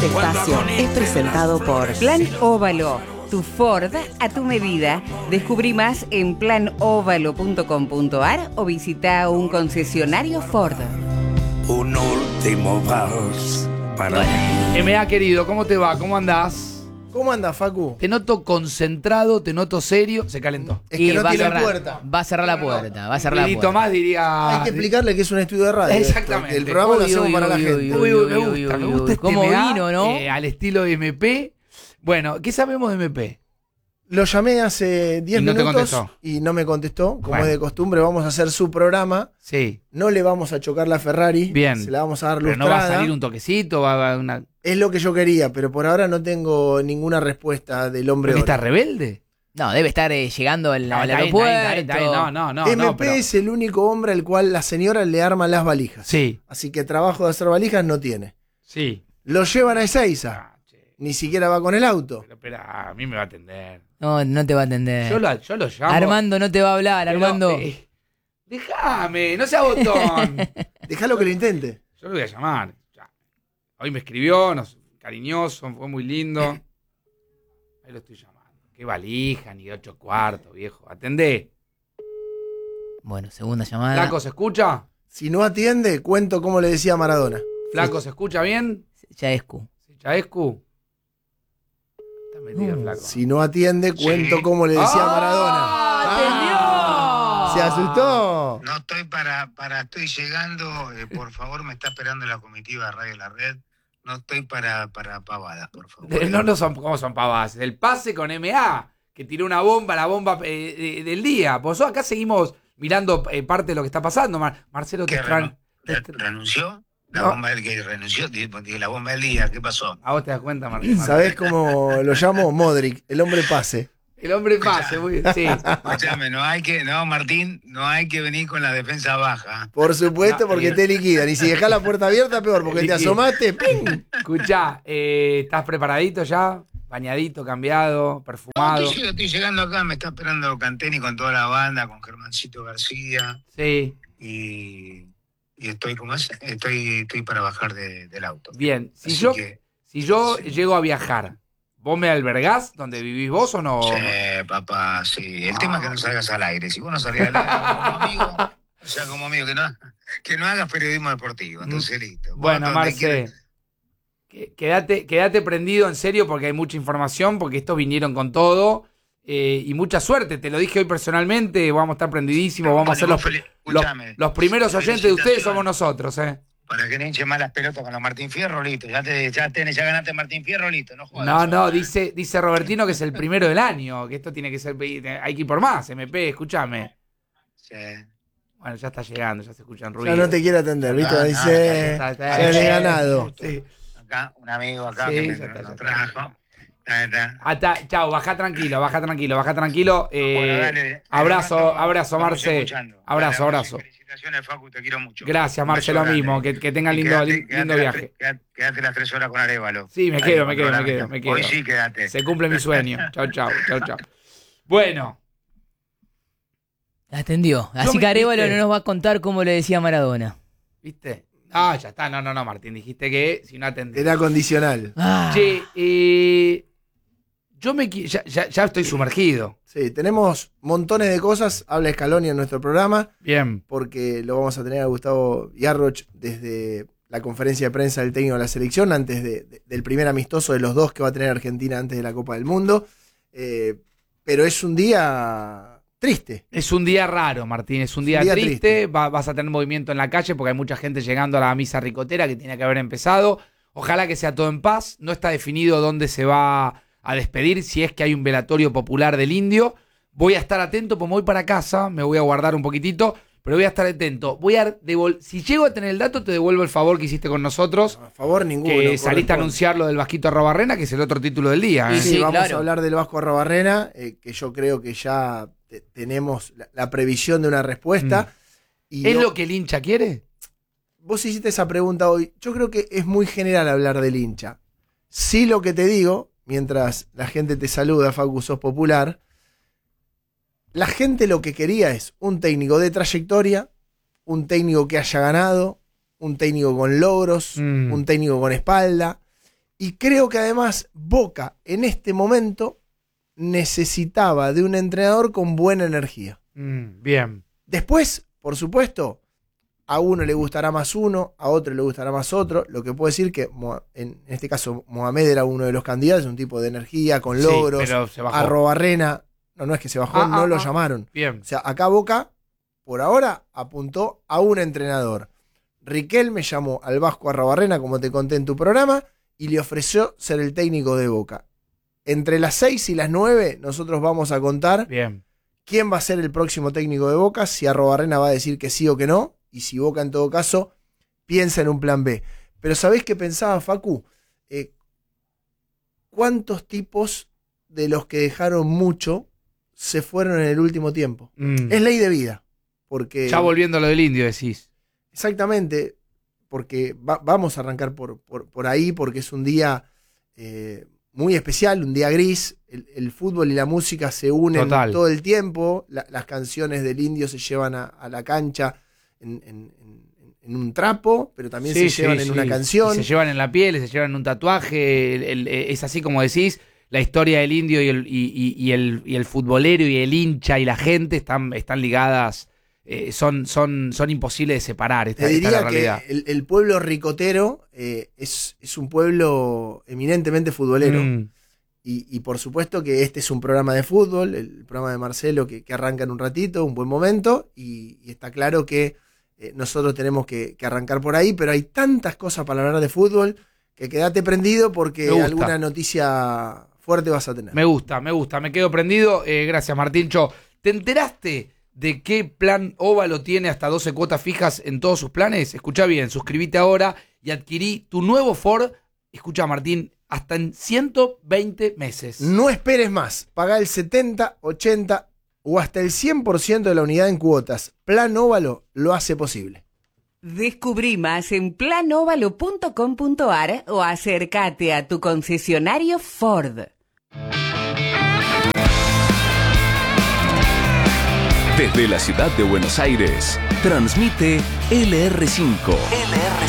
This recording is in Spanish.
Este espacio es presentado por Plan Óvalo, tu Ford a tu medida. Descubrí más en planovalo.com.ar o visita un concesionario Ford. Un último vals para mí. M.A. querido, ¿cómo te va? ¿Cómo andás? ¿Cómo anda, Facu? Te noto concentrado, te noto serio. Se calentó. Es que no va a tiene cerrar, puerta. Va a cerrar la puerta, va a cerrar la Milito puerta. más diría... Hay que explicarle que es un estudio de radio. Exactamente. El programa lo hacemos para la gente. Uy, me gusta este ¿Cómo M.A., vino, no? al estilo de MP. Bueno, ¿qué sabemos de MP? Lo llamé hace 10 Y no te minutos contestó. y no me contestó. Como Bueno. es de costumbre, vamos a hacer su programa. Sí. No le vamos a chocar la Ferrari. Bien. Se la vamos a dar Pero lustrada. no va a salir un toquecito, va a una... Es lo que yo quería, pero por ahora no tengo ninguna respuesta del hombre ¿Está oro. rebelde? No, debe estar llegando al Está bien, aeropuerto. está bien. No, MP pero... es el único hombre al cual la señora le arma las valijas. Sí, Así que trabajo de hacer valijas no tiene. sí. Lo llevan a Ezeiza. Ah, che, Ni siquiera va con el auto. pero espera, a mí me va a atender. No, no te va a atender. Yo lo llamo. Armando no te va a hablar, Pero, Armando. déjame, no sea botón. Déjalo que lo intente. Yo lo voy a llamar. Ya. Hoy me escribió, cariñoso, fue muy lindo. Ahí lo estoy llamando. Qué valija, ni 8 cuartos, viejo. Atendé. Bueno, segunda llamada. Flaco, ¿se escucha? Si no atiende, cuento como le decía Maradona. Flaco, ¿se escucha bien? Ya es Q. ¿Chaescu? Está metido el flaco. Si no atiende, cuento como le decía Maradona. ¿Se asustó? No estoy estoy llegando, por favor, me está esperando la comitiva de Radio La Red. No estoy para pavadas, por favor. No son como son pavadas. El pase con MA, que tiró una bomba, la bomba del día. Por eso acá seguimos mirando parte de lo que está pasando. Marcelo, te ¿Qué extraño. renunció? La No. bomba del que renunció, dije, la bomba del día, ¿qué pasó? ¿A vos te das cuenta, Marcelo? ¿Sabés cómo lo llamo? Modric, el hombre pase. El hombre pase, sí. Escuchame, Martín, no hay que venir con la defensa baja. Por supuesto, porque No, te liquidan. Y si dejás la puerta abierta, peor, porque te Liquida. asomaste. ¡Ping! Escuchá, ¿estás preparadito ya? Bañadito, cambiado, No, perfumado. estoy llegando acá, me está esperando Canteni con toda la banda, con Germancito García, Sí, y estoy estoy para bajar del auto. bien. Si Así yo que, llego a viajar, ¿vos me albergás donde vivís vos o no? sí, papá, sí. El tema es que no salgas al aire. Si vos no salís al aire como amigo, que no hagas periodismo deportivo. Entonces, listo. Vos Bueno, donde Marce, quieras. quédate prendido en serio porque hay mucha información, porque estos vinieron con todo. Y mucha suerte, te lo dije hoy personalmente, vamos a estar prendidísimos, vamos a ser Escuchame. los primeros oyentes de ustedes Felicitaciones. somos nosotros, Para que no hinche más las pelotas con los Martín Fierro, listo. Ya ganaste Martín Fierro, listo. No jodas. No, dice Robertino que es el primero del año, que esto tiene que ser, hay que ir por más, MP, escúchame. Sí. Bueno, ya está llegando, ya se escuchan Ya ruidos. no te quiere atender, ¿viste? Ah, Dice, está, ya le he ganado. Sí. Acá, un amigo acá Sí, que ya me está, lo ya trajo. Ahí está. Chao, baja tranquilo. Bueno, dale. Abrazo, Estamos Marce. escuchando. Abrazo, Dale, abrazo. Felicitaciones, Facu, te quiero mucho. Gracias, Un Marce, beso lo mismo. grande. Que tengan Y lindo quédate viaje. Quédate las 3 horas con Arévalo. Sí, me Ahí, quedo. controlame. Hoy sí, quédate. Se cumple mi sueño. Chau. Bueno, Atendió. Así que Arévalo no nos va a contar cómo le decía Maradona. ¿viste? Ah, ya está. No, Martín. Dijiste que si no atendés. Era condicional. Che, ya estoy sumergido. Sí, tenemos montones de cosas. Habla Scaloni en nuestro programa, Bien. porque lo vamos a tener a Gustavo Yarroch desde la conferencia de prensa del técnico de la selección, antes del primer amistoso de los dos que va a tener Argentina antes de la Copa del Mundo. Pero es un día triste. Es un día raro, Martín, es un día triste. Vas a tener movimiento en la calle porque hay mucha gente llegando a la misa ricotera que tiene que haber empezado. Ojalá que sea todo en paz. No está definido dónde se va a despedir, si es que hay un velatorio popular del Indio. Voy a estar atento, pues me voy para casa, me voy a guardar un poquitito, pero voy a estar atento. Si llego a tener el dato, te devuelvo el favor que hiciste con nosotros. A favor, ninguno. Que saliste a corresponde. anunciar lo del Vasquito Arrobarrena, que es el otro título del día. Sí, Sí, vamos claro. a hablar del Vasco Arrobarrena, que yo creo que ya tenemos la previsión de una respuesta. Y ¿Es lo que el hincha quiere? vos hiciste esa pregunta hoy. Yo creo que es muy general hablar del hincha. Sí, lo que te digo, mientras la gente te saluda, Facu, sos popular, la gente lo que quería es un técnico de trayectoria, un técnico que haya ganado, un técnico con logros, un técnico con espalda. Y creo que además Boca en este momento necesitaba de un entrenador con buena energía. Bien. Después, por supuesto, a uno le gustará más uno, a otro le gustará más otro. Lo que puedo decir que en este caso Mohamed era uno de los candidatos, un tipo de energía, con logros. Pero se bajó. Arrobarrena, no es que se bajó, no lo llamaron. Bien. O sea, acá Boca, por ahora, apuntó a un entrenador. Riquelme llamó al Vasco Arrobarrena, como te conté en tu programa, y le ofreció ser el técnico de Boca. Entre las 6 y las 9 nosotros vamos a contar quién va a ser el próximo técnico de Boca, si Arrobarrena va a decir que sí o que no, y si Boca en todo caso piensa en un plan B. Pero ¿sabés qué pensaba, Facu? ¿Cuántos tipos de los que dejaron mucho se fueron en el último tiempo? Es ley de vida. Porque, ya volviendo a lo del Indio, decís. Exactamente, porque vamos a arrancar por ahí, porque es un día muy especial, un día gris. El fútbol y la música se unen todo el tiempo. Las canciones del Indio se llevan a la cancha en un trapo, pero también se llevan en una canción. Y se llevan en la piel, se llevan en un tatuaje. Es así como decís, la historia del Indio y el futbolero y el hincha y la gente están ligadas. Son imposibles de separar. Esta es la realidad. Que el pueblo ricotero es un pueblo eminentemente futbolero. Y por supuesto que este es un programa de fútbol, el programa de Marcelo que arranca en un ratito, un buen momento, y está claro que nosotros tenemos que arrancar por ahí, pero hay tantas cosas para hablar de fútbol que quédate prendido porque alguna noticia fuerte vas a tener. Me gusta, me quedo prendido. Gracias, Martincho. ¿Te enteraste de qué plan Óvalo tiene hasta 12 cuotas fijas en todos sus planes? Escuchá bien, suscríbete ahora y adquirí tu nuevo Ford. Escucha, Martín, hasta en 120 meses. No esperes más. Pagá el 70, 80 o hasta el 100% de la unidad en cuotas. Plan Óvalo lo hace posible. Descubrí más en planovalo.com.ar o acércate a tu concesionario Ford. Desde la ciudad de Buenos Aires, transmite LR5.